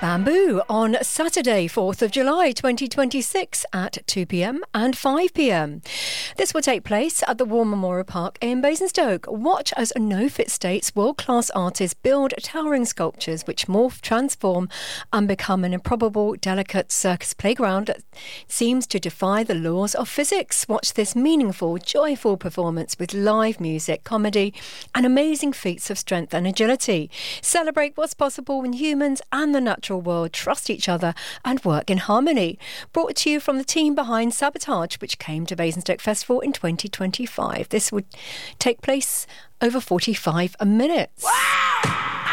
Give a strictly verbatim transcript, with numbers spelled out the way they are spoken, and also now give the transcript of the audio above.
Bamboo on Saturday, fourth of July twenty twenty-six at two p.m. and five p.m. This will take place at the War Memorial Park in Basingstoke. Watch as No-Fit States world-class artists build towering sculptures which morph, transform and become an improbable, delicate circus playground that seems to defy the laws of physics. Watch this meaningful, joyful performance with live music, comedy and amazing feats of strength and agility. Celebrate what's possible when humans and the natural world trust each other and work in harmony. Brought to you from the team behind Sabotage, which came to Basingstoke Festival in twenty twenty-five. This would take place over forty-five minutes. Wow!